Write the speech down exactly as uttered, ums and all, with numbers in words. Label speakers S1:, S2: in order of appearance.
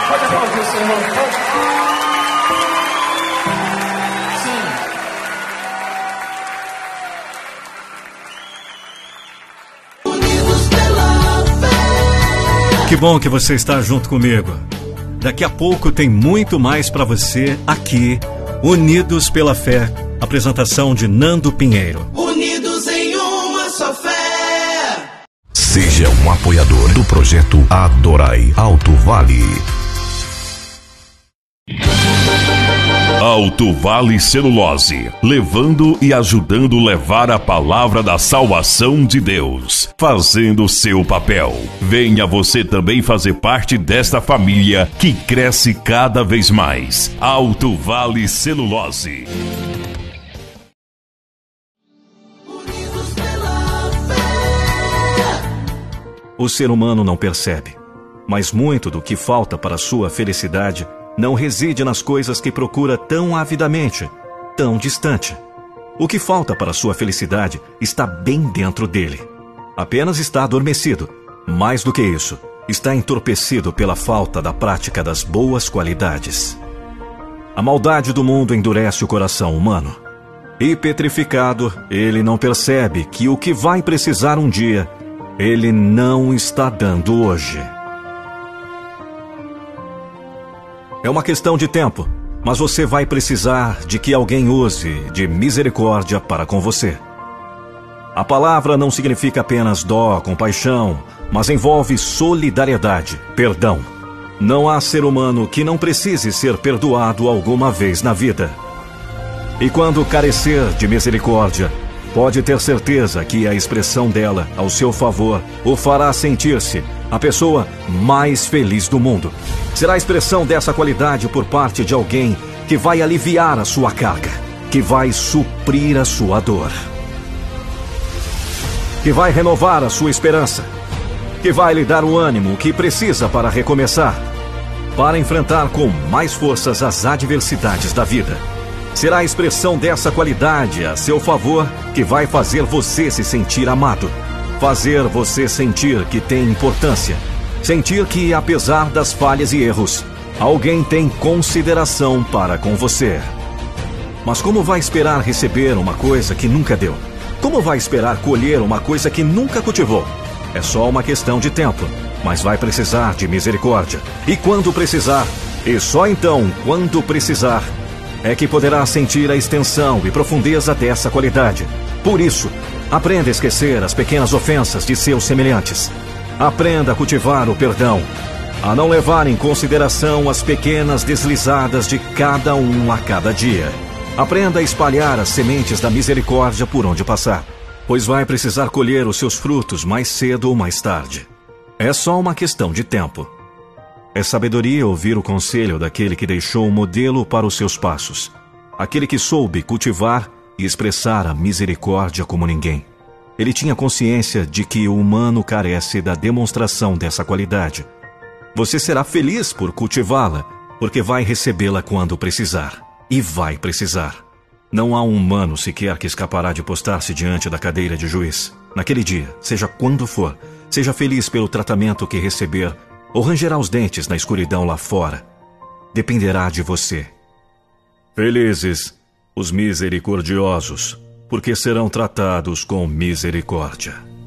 S1: Pode aplaudir o seu irmão.
S2: Que bom que você está junto comigo. Daqui a pouco tem muito mais para você aqui, Unidos pela Fé. Apresentação de Nando Pinheiro.
S3: Unidos em uma só fé.
S4: Seja um apoiador do projeto Adorai Alto Vale.
S5: Alto Vale Celulose, levando e ajudando levar a palavra da salvação de Deus, fazendo o seu papel. Venha você também fazer parte desta família que cresce cada vez mais. Alto Vale Celulose.
S2: O ser humano não percebe, mas muito do que falta para sua felicidade não reside nas coisas que procura tão avidamente, tão distante. O que falta para sua felicidade está bem dentro dele. Apenas está adormecido. Mais do que isso, está entorpecido pela falta da prática das boas qualidades. A maldade do mundo endurece o coração humano. E petrificado, ele não percebe que o que vai precisar um dia, ele não está dando hoje. É uma questão de tempo, mas você vai precisar de que alguém use de misericórdia para com você. A palavra não significa apenas dó, compaixão, mas envolve solidariedade, perdão. Não há ser humano que não precise ser perdoado alguma vez na vida. E quando carecer de misericórdia, pode ter certeza que a expressão dela ao seu favor o fará sentir-se a pessoa mais feliz do mundo. Será a expressão dessa qualidade por parte de alguém que vai aliviar a sua carga, que vai suprir a sua dor, que vai renovar a sua esperança, que vai lhe dar o ânimo que precisa para recomeçar, para enfrentar com mais forças as adversidades da vida. Será a expressão dessa qualidade a seu favor que vai fazer você se sentir amado, fazer você sentir que tem importância, sentir que, apesar das falhas e erros, alguém tem consideração para com você. Mas como vai esperar receber uma coisa que nunca deu? Como vai esperar colher uma coisa que nunca cultivou? É só uma questão de tempo, mas vai precisar de misericórdia. E quando precisar, e só então quando precisar, é que poderá sentir a extensão e profundeza dessa qualidade. Por isso, aprenda a esquecer as pequenas ofensas de seus semelhantes. Aprenda a cultivar o perdão, a não levar em consideração as pequenas deslizadas de cada um a cada dia. Aprenda a espalhar as sementes da misericórdia por onde passar, pois vai precisar colher os seus frutos mais cedo ou mais tarde. É só uma questão de tempo. É sabedoria ouvir o conselho daquele que deixou um modelo para os seus passos, aquele que soube cultivar e expressar a misericórdia como ninguém. Ele tinha consciência de que o humano carece da demonstração dessa qualidade. Você será feliz por cultivá-la, porque vai recebê-la quando precisar. E vai precisar. Não há um humano sequer que escapará de postar-se diante da cadeira de juiz. Naquele dia, seja quando for, seja feliz pelo tratamento que receber, ou rangerá os dentes na escuridão lá fora. Dependerá de você. Felizes os misericordiosos, porque serão tratados com misericórdia.